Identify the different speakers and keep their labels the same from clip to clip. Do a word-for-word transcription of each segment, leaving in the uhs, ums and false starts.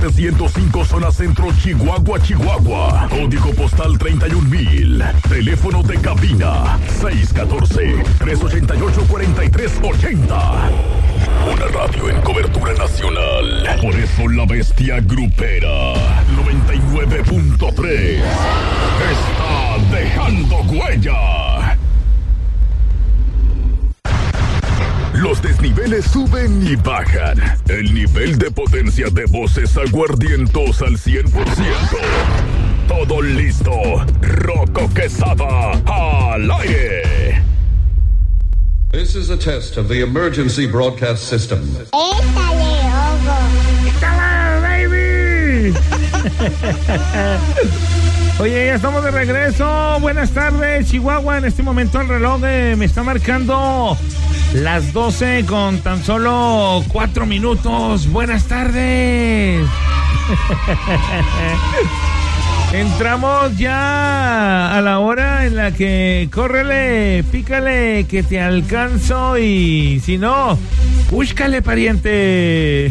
Speaker 1: setecientos cinco, zona centro, Chihuahua, Chihuahua. Código postal treinta y un mil. Teléfono de cabina seis uno cuatro, tres ocho ocho, cuatro tres ocho cero. Una radio en cobertura nacional. Por eso la bestia grupera noventa y nueve punto tres está dejando huella. Los desniveles suben y bajan. El nivel de potencia de voces aguardientos al cien por ciento. Todo listo. Rocco Quesada al aire.
Speaker 2: This is a test of the emergency broadcast system.
Speaker 3: ¡Étale, Hugo!
Speaker 4: ¡Étale, baby! Oye, ya estamos de regreso. Buenas tardes, Chihuahua. En este momento el reloj eh, me está marcando las doce con tan solo cuatro minutos. Buenas tardes. Entramos ya a la hora en la que córrele, pícale, que te alcanzo y si no, búscale, pariente.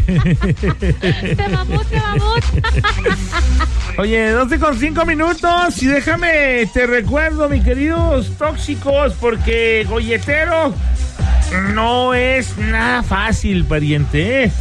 Speaker 3: Te vamos, te vamos.
Speaker 4: Oye, doce con cinco minutos y déjame, te recuerdo, mis queridos tóxicos, porque golletero no es nada fácil, pariente, ¿eh?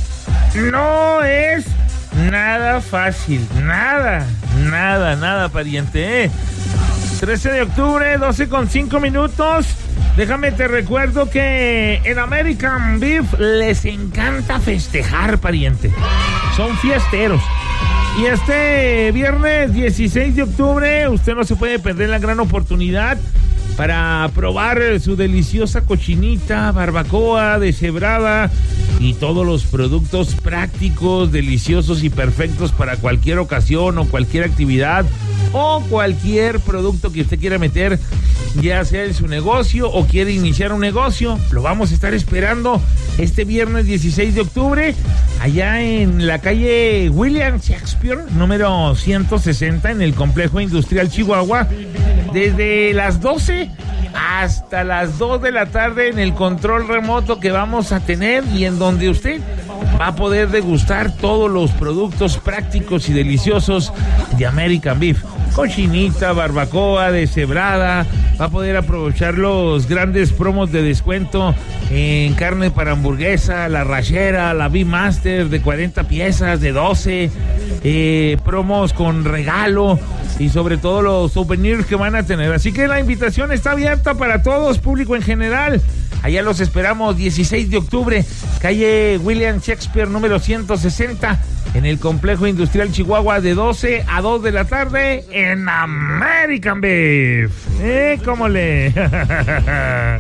Speaker 4: No es nada fácil, nada, nada, nada, pariente, ¿eh? trece de octubre, doce con cinco minutos. Déjame te recuerdo que en American Beef les encanta festejar, pariente. Son fiesteros. Y este viernes dieciséis de octubre, usted no se puede perder la gran oportunidad para probar su deliciosa cochinita, barbacoa, deshebrada y todos los productos prácticos, deliciosos y perfectos para cualquier ocasión o cualquier actividad o cualquier producto que usted quiera meter, ya sea en su negocio o quiere iniciar un negocio. Lo vamos a estar esperando este viernes dieciséis de octubre allá en la calle William Shakespeare, número ciento sesenta, en el Complejo Industrial Chihuahua, desde las doce hasta las dos de la tarde, en el control remoto que vamos a tener y en donde usted va a poder degustar todos los productos prácticos y deliciosos de American Beef. Cochinita, barbacoa, deshebrada. Va a poder aprovechar los grandes promos de descuento en carne para hamburguesa, la rachera, la B-Master de cuarenta piezas, de doce, eh, promos con regalo y sobre todo los souvenirs que van a tener. Así que la invitación está abierta para todos, público en general. Allá los esperamos, dieciséis de octubre, calle William Shakespeare, número ciento sesenta, en el Complejo Industrial Chihuahua, de doce a dos de la tarde, en American Beef. ¿Eh? ¿Cómo le? Allá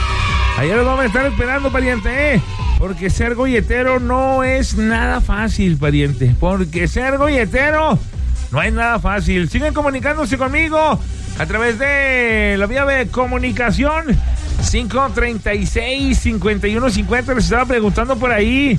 Speaker 4: los vamos a estar esperando, pariente, ¿eh? Porque ser golletero no es nada fácil, pariente. Porque ser golletero no es nada fácil. Sigan comunicándose conmigo a través de la vía de comunicación cinco treinta y seis, cincuenta y uno cincuenta. Les estaba preguntando por ahí,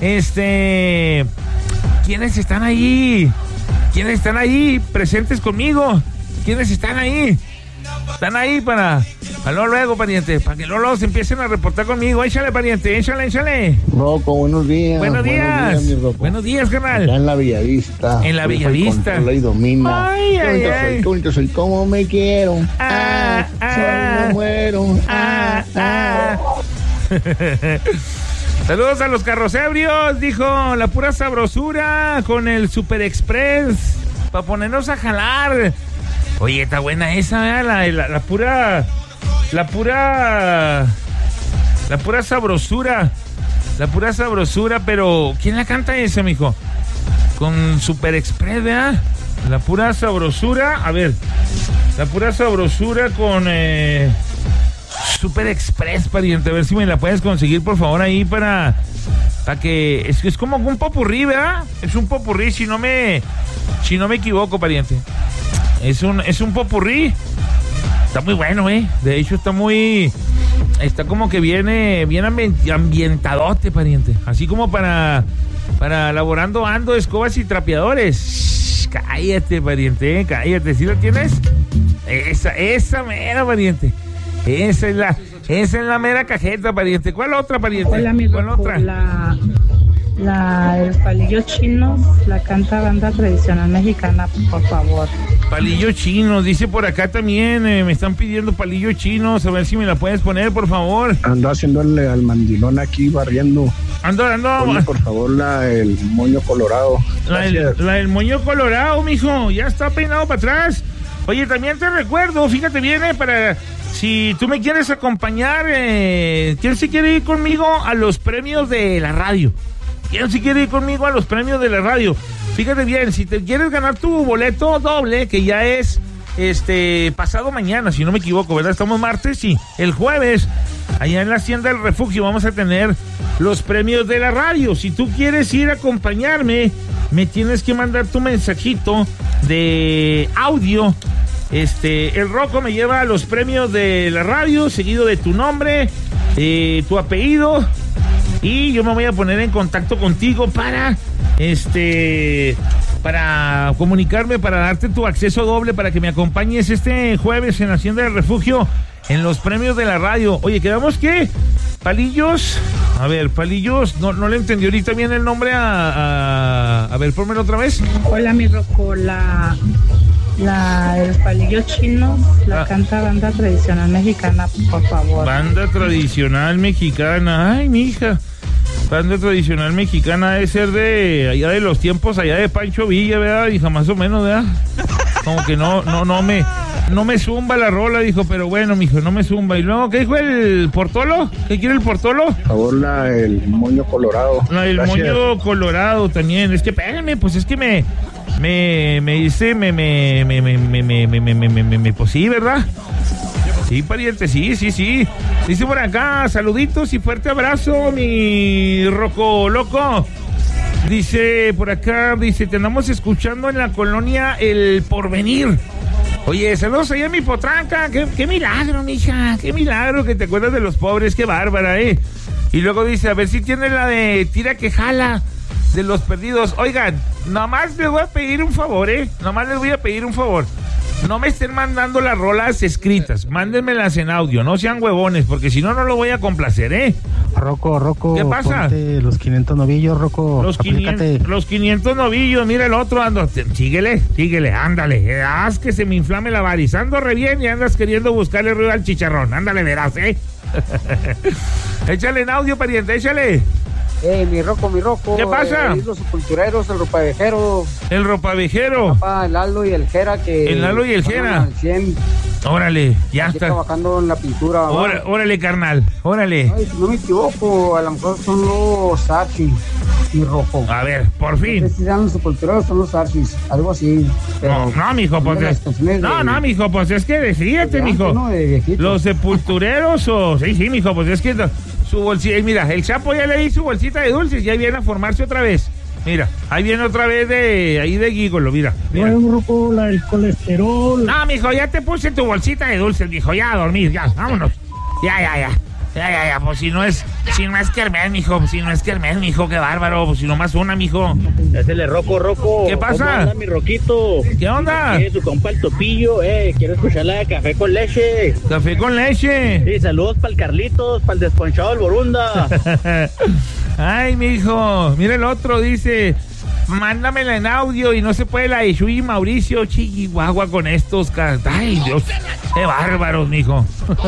Speaker 4: este, ¿quiénes están ahí? ¿Quiénes están ahí presentes conmigo? ¿Quiénes están ahí? Están ahí para, para luego, luego, pariente, para que luego, luego se empiecen a reportar conmigo. Échale, pariente, échale, échale.
Speaker 5: Rocco, buenos días.
Speaker 4: Buenos días.
Speaker 5: Buenos días, mi Rocco.
Speaker 4: Buenos días, carnal.
Speaker 5: Acá en la Bellavista.
Speaker 4: En la Bellavista.
Speaker 5: Y domina.
Speaker 4: Ay, ay, ay.
Speaker 5: Tú soy como me quiero.
Speaker 4: Ah,
Speaker 5: Ah,
Speaker 4: ah.
Speaker 5: soy me muero.
Speaker 4: Ah, ah. Saludos a los carrocebrios, dijo la pura sabrosura con el Super Express para ponernos a jalar. Oye, está buena esa, ¿eh? la, la, la pura, la pura, la pura sabrosura, la pura sabrosura, pero ¿quién la canta esa, mijo? Con Super Express, ¿verdad? La pura sabrosura, a ver, la pura sabrosura con eh, Super Express, pariente, a ver si me la puedes conseguir, por favor, ahí para, para que, es, es como un popurrí, ¿verdad? Es un popurrí, si no me, si no me equivoco, pariente. Es un, es un popurrí. Está muy bueno, eh. De hecho, está muy... Está como que viene bien ambi- ambientadote, pariente. Así como para... Para laborando ando, escobas y trapeadores. Shh, cállate, pariente, eh, cállate. ¿Sí la tienes? Esa, esa mera, pariente. Esa es la... Esa es la mera cajeta, pariente. ¿Cuál otra, pariente?
Speaker 6: Hola, mi
Speaker 4: ¿Cuál
Speaker 6: Rocco,
Speaker 4: otra?
Speaker 6: La, La del palillo chino la canta banda tradicional mexicana, por favor.
Speaker 4: Palillo chino, dice por acá también, eh, me están pidiendo palillo chinos, a ver si me la puedes poner, por favor.
Speaker 5: Ando haciéndole al mandilón aquí, barriendo.
Speaker 4: Ando, ando.
Speaker 5: Ponle, por favor, la el moño colorado.
Speaker 4: La del, la del moño colorado, mijo, ya está peinado para atrás. Oye, también te recuerdo, fíjate bien, eh, para... Si tú me quieres acompañar, eh, ¿quién se quiere ir conmigo a los premios de la radio? ¿Quién se quiere ir conmigo a los premios de la radio? Fíjate bien, si te quieres ganar tu boleto doble, que ya es este pasado mañana, si no me equivoco, ¿verdad? Estamos martes, sí. El jueves, allá en la Hacienda del Refugio, vamos a tener los premios de la radio. Si tú quieres ir a acompañarme, me tienes que mandar tu mensajito de audio. Este, el Rocco me lleva a los premios de la radio, seguido de tu nombre, eh, tu apellido, y yo me voy a poner en contacto contigo para, este, para comunicarme, para darte tu acceso doble, para que me acompañes este jueves en la Hacienda del Refugio, en los premios de la radio. Oye, ¿quedamos qué? Palillos, a ver, Palillos, no, no le entendí ahorita bien el nombre a, a, a ver, pónmelo otra vez.
Speaker 6: Hola, mi Rocco, la... La del palillo chino la ah. canta banda tradicional mexicana, por favor.
Speaker 4: Banda tradicional mexicana, ay, mija. Banda tradicional mexicana debe ser de allá de los tiempos, allá de Pancho Villa, ¿verdad? Hija, más o menos, ¿verdad? Como que no, no, no me, no me zumba la rola, dijo, pero bueno, mijo, no me zumba. Y luego, ¿qué dijo el Portolo? ¿Qué quiere el Portolo?
Speaker 5: Por favor, la el moño colorado.
Speaker 4: La el moño colorado también. Es que, espérame, pues es que me... Me, me dice, me, me, me, me, me, me, me, me, me, me, me, pues sí, ¿verdad? Sí, pariente, sí, sí, sí. Dice por acá, saluditos y fuerte abrazo, mi Rocco loco. Dice por acá, dice, te andamos escuchando en la colonia El Porvenir. Oye, saludos allá a mi potranca, qué, qué milagro, mija, qué milagro que te acuerdas de los pobres, qué bárbara, eh. Y luego dice, a ver si tiene la de tira que jala. De los perdidos. Oigan, nomás les voy a pedir un favor, ¿eh? Nomás les voy a pedir un favor. No me estén mandando las rolas escritas. Mándenmelas en audio. No sean huevones, porque si no, no lo voy a complacer, ¿eh?
Speaker 7: Rocco, Rocco.
Speaker 4: ¿Qué pasa?
Speaker 7: Los quinientos novillos, Rocco.
Speaker 4: Los quinientos, los quinientos novillos. Mira el otro, ando. Síguele, síguele, ándale. Haz que se me inflame la variz. Ando re bien y andas queriendo buscarle ruido al chicharrón. Ándale, verás, ¿eh? Échale en audio, pariente, échale.
Speaker 8: Eh, mi Rocco, mi Rocco.
Speaker 4: ¿Qué pasa?
Speaker 8: Eh, los sepultureros, el ropavejero.
Speaker 4: El ropavejero.
Speaker 8: Papá, el Lalo y el Jera que...
Speaker 4: El Lalo y el Jera. Órale, ya
Speaker 8: Aquí
Speaker 4: está.
Speaker 8: trabajando en la pintura.
Speaker 4: Órale, órale, carnal, órale.
Speaker 8: Ay, si no me equivoco, a lo mejor son los Archis, mi Rocco.
Speaker 4: A ver, por fin.
Speaker 8: No sé si sean los sepultureros, son los Archis, algo así.
Speaker 4: Pero no, no, mijo, pues es... No, de... no, mijo, pues es que decídete, mijo. ¿No? De los sepultureros o... Sí, sí, mijo, pues es que... Su bolsita, mira, el Chapo ya le di su bolsita de dulces y ahí viene a formarse otra vez. Mira, ahí viene otra vez de ahí de Gigolo, mira. mira.
Speaker 9: No, Rocco, la del colesterol.
Speaker 4: No, mijo, ya te puse tu bolsita de dulces, mijo, ya a dormir, ya, vámonos. Ya, ya, ya. Ya, ya, ya, pues si no es, si no es Kermés, mijo, si no es Kermés, mijo, qué bárbaro, pues si no más una, mijo.
Speaker 9: Dásele Rocco, Rocco.
Speaker 4: ¿Qué pasa?
Speaker 9: ¿Cómo anda, mi Roquito?
Speaker 4: ¿Qué onda?
Speaker 9: ¿Qué, su compa el Topillo? Eh, quiero escucharla de Café con Leche.
Speaker 4: Café con Leche.
Speaker 9: Sí, saludos para el Carlitos, para el desponchado del Borunda.
Speaker 4: Ay, mijo, mira el otro, dice... Mándamela en audio y no se puede la de Shui Mauricio Chihuahua con estos. Ay, Dios, qué bárbaros, mijo.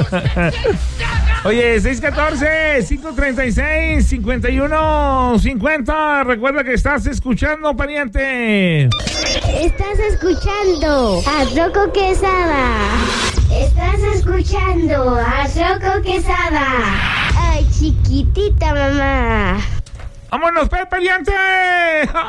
Speaker 4: Oye, seis uno cuatro, cinco tres seis, cinco uno cinco cero. Recuerda que estás escuchando, pariente.
Speaker 3: Estás escuchando a Rocco Quesada. Estás escuchando a Rocco Quesada. Ay, chiquitita mamá.
Speaker 4: ¡Vámonos, pariente!